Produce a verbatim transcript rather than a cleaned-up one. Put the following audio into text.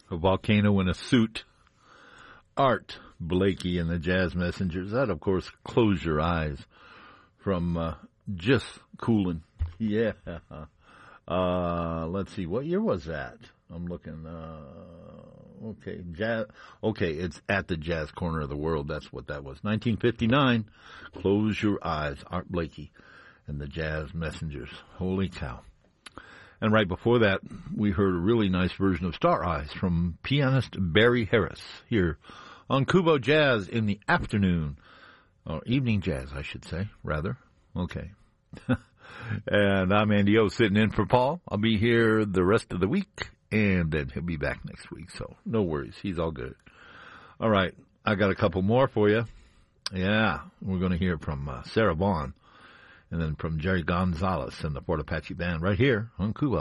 A Volcano in a Suit. Art Blakey and the Jazz Messengers. That, of course, Close Your Eyes from uh, Just Coolin'. Yeah. Uh, let's see. What year was that? I'm looking. Uh, okay. Jazz. Okay. It's at the Jazz Corner of the World. That's what that was. nineteen fifty-nine. Close Your Eyes. Art Blakey and the Jazz Messengers. Holy cow. And right before that, we heard a really nice version of Star Eyes from pianist Barry Harris here on Kubo Jazz in the afternoon. Or evening jazz, I should say, rather. Okay. And I'm Andy O, sitting in for Paul. I'll be here the rest of the week, and then he'll be back next week. So no worries. He's all good. All right. I got a couple more for you. Yeah. We're going to hear from uh, Sarah Vaughan. And then from Jerry Gonzalez and the Fort Apache Band right here on Kubo.